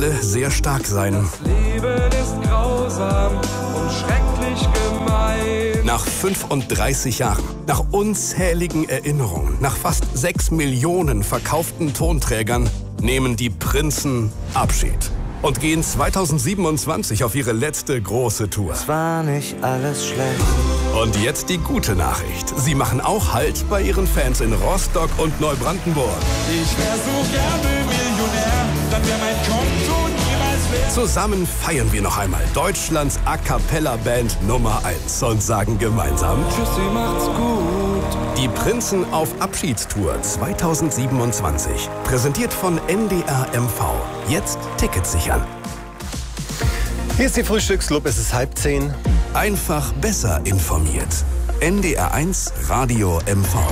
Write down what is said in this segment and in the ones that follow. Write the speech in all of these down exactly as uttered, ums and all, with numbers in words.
sehr stark sein. Das Leben ist grausam und schrecklich gemein. Nach fünfunddreißig Jahren, nach unzähligen Erinnerungen, nach fast sechs Millionen verkauften Tonträgern nehmen die Prinzen Abschied und gehen zweitausendsiebenundzwanzig auf ihre letzte große Tour. Es war nicht alles schlecht. Und jetzt die gute Nachricht. Sie machen auch Halt bei ihren Fans in Rostock und Neubrandenburg. Ich wär so gerne Millionär, dann wär mein Konto niemals leer. Zusammen feiern wir noch einmal Deutschlands A-Cappella-Band Nummer eins und sagen gemeinsam: Tschüssi, macht's gut. Die Prinzen auf Abschiedstour zweitausendsiebenundzwanzig. Präsentiert von N D R M V. Jetzt Tickets sichern. Hier ist die Frühstücksclub, es ist halb zehn. Einfach besser informiert. N D R eins Radio M V.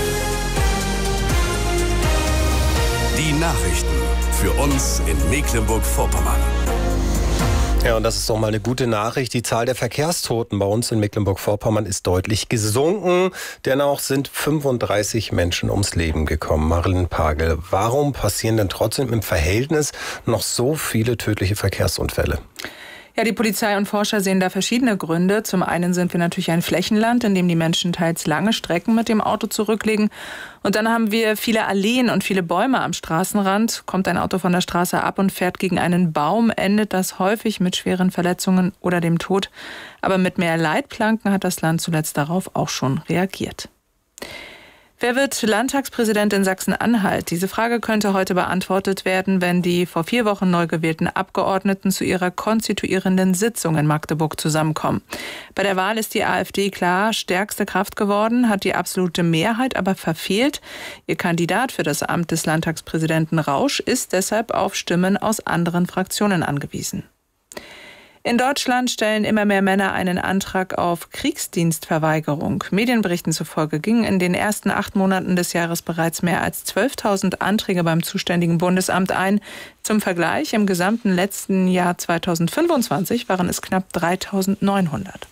Die Nachrichten für uns in Mecklenburg-Vorpommern. Ja, und das ist doch mal eine gute Nachricht. Die Zahl der Verkehrstoten bei uns in Mecklenburg-Vorpommern ist deutlich gesunken. Dennoch sind fünfunddreißig Menschen ums Leben gekommen. Marilyn Pagel, warum passieren denn trotzdem im Verhältnis noch so viele tödliche Verkehrsunfälle? Ja, die Polizei und Forscher sehen da verschiedene Gründe. Zum einen sind wir natürlich ein Flächenland, in dem die Menschen teils lange Strecken mit dem Auto zurücklegen. Und dann haben wir viele Alleen und viele Bäume am Straßenrand. Kommt ein Auto von der Straße ab und fährt gegen einen Baum, endet das häufig mit schweren Verletzungen oder dem Tod. Aber mit mehr Leitplanken hat das Land zuletzt darauf auch schon reagiert. Wer wird Landtagspräsident in Sachsen-Anhalt? Diese Frage könnte heute beantwortet werden, wenn die vor vier Wochen neu gewählten Abgeordneten zu ihrer konstituierenden Sitzung in Magdeburg zusammenkommen. Bei der Wahl ist die AfD klar stärkste Kraft geworden, hat die absolute Mehrheit aber verfehlt. Ihr Kandidat für das Amt des Landtagspräsidenten Rausch ist deshalb auf Stimmen aus anderen Fraktionen angewiesen. In Deutschland stellen immer mehr Männer einen Antrag auf Kriegsdienstverweigerung. Medienberichten zufolge gingen in den ersten acht Monaten des Jahres bereits mehr als zwölftausend Anträge beim zuständigen Bundesamt ein. Zum Vergleich, im gesamten letzten Jahr zweitausendfünfundzwanzig waren es knapp dreitausendneunhundert.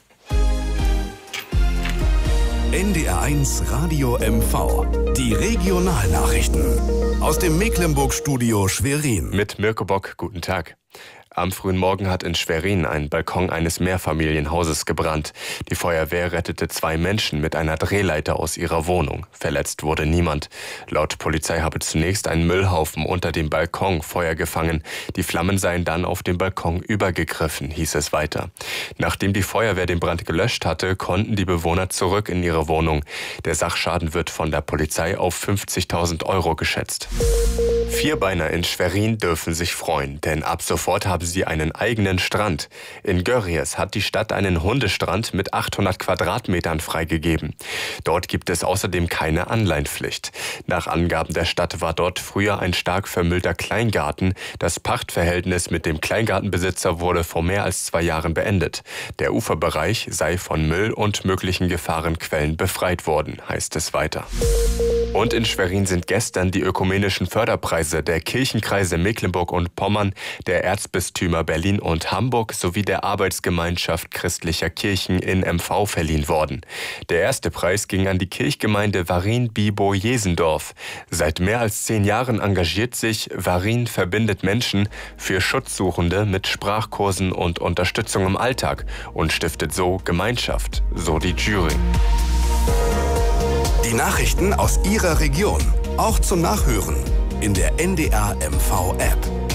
N D R eins Radio M V. Die Regionalnachrichten. Aus dem Mecklenburg-Studio Schwerin. Mit Mirko Bock, guten Tag. Am frühen Morgen hat in Schwerin ein Balkon eines Mehrfamilienhauses gebrannt. Die Feuerwehr rettete zwei Menschen mit einer Drehleiter aus ihrer Wohnung. Verletzt wurde niemand. Laut Polizei habe zunächst ein Müllhaufen unter dem Balkon Feuer gefangen. Die Flammen seien dann auf dem Balkon übergegriffen, hieß es weiter. Nachdem die Feuerwehr den Brand gelöscht hatte, konnten die Bewohner zurück in ihre Wohnung. Der Sachschaden wird von der Polizei auf fünfzigtausend Euro geschätzt. Vierbeiner in Schwerin dürfen sich freuen, denn ab sofort haben sie einen eigenen Strand. In Görries hat die Stadt einen Hundestrand mit achthundert Quadratmetern freigegeben. Dort gibt es außerdem keine Anleihenpflicht. Nach Angaben der Stadt war dort früher ein stark vermüllter Kleingarten. Das Pachtverhältnis mit dem Kleingartenbesitzer wurde vor mehr als zwei Jahren beendet. Der Uferbereich sei von Müll und möglichen Gefahrenquellen befreit worden, heißt es weiter. Und in Schwerin sind gestern die ökumenischen Förderpreise der Kirchenkreise Mecklenburg und Pommern, der Erzbistümer Berlin und Hamburg sowie der Arbeitsgemeinschaft christlicher Kirchen in M V verliehen worden. Der erste Preis ging an die Kirchgemeinde Warin-Bibo-Jesendorf. Seit mehr als zehn Jahren engagiert sich Warin verbindet Menschen für Schutzsuchende mit Sprachkursen und Unterstützung im Alltag und stiftet so Gemeinschaft, so die Jury. Die Nachrichten aus Ihrer Region, auch zum Nachhören in der N D R M V-App.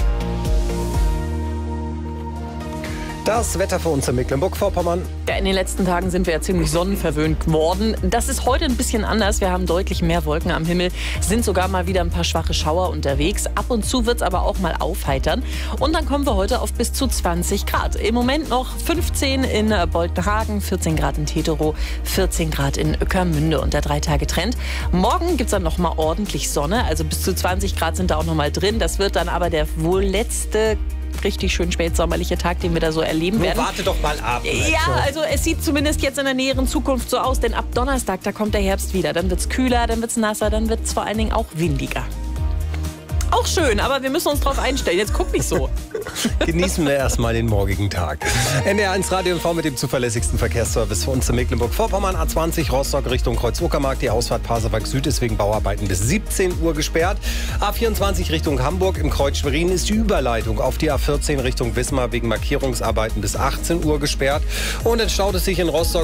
Das Wetter für uns in Mecklenburg-Vorpommern. Ja, in den letzten Tagen sind wir ja ziemlich sonnenverwöhnt geworden. Das ist heute ein bisschen anders. Wir haben deutlich mehr Wolken am Himmel, sind sogar mal wieder ein paar schwache Schauer unterwegs. Ab und zu wird es aber auch mal aufheitern. Und dann kommen wir heute auf bis zu zwanzig Grad. Im Moment noch fünfzehn in Boltenhagen, vierzehn Grad in Teterow, vierzehn Grad in Ueckermünde und der Drei-Tage-Trend. Morgen gibt es dann noch mal ordentlich Sonne, also bis zu zwanzig Grad sind da auch noch mal drin. Das wird dann aber der wohl letzte richtig schön spätsommerliche Tag, den wir da so erleben Nur werden. warte doch mal ab. Ja, also es sieht zumindest jetzt in der näheren Zukunft so aus, denn ab Donnerstag, da kommt der Herbst wieder. Dann wird's kühler, dann wird's nasser, dann wird's vor allen Dingen auch windiger. Auch schön, aber wir müssen uns drauf einstellen. Jetzt guck nicht so. Genießen wir erstmal den morgigen Tag. N D R eins Radio und V mit dem zuverlässigsten Verkehrsservice für uns in Mecklenburg-Vorpommern. A zwanzig Rostock Richtung Kreuz-Uckermark. Die Ausfahrt Pasewalk Süd ist wegen Bauarbeiten bis siebzehn Uhr gesperrt. A vierundzwanzig Richtung Hamburg im Kreuz Schwerin ist die Überleitung auf die A vierzehn Richtung Wismar wegen Markierungsarbeiten bis achtzehn Uhr gesperrt. Und dann staut es sich in Rostock